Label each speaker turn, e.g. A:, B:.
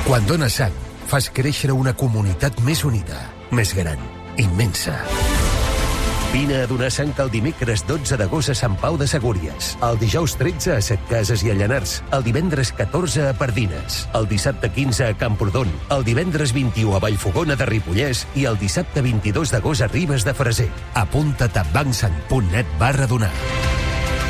A: Quan dones sang, fas créixer una comunitat més unida, més gran, immensa. Vine a donar sang el dimecres 12 d'agost a Sant Pau de Segúries, el dijous 13 a Setcases i a Llanars, el divendres 14 a Pardines, el dissabte 15 a Camprodon, el divendres 21 a Vallfogona de Ripollès i el dissabte 22 d'agost a Ribes de Freser. Apunta't a bancsang.net/donar.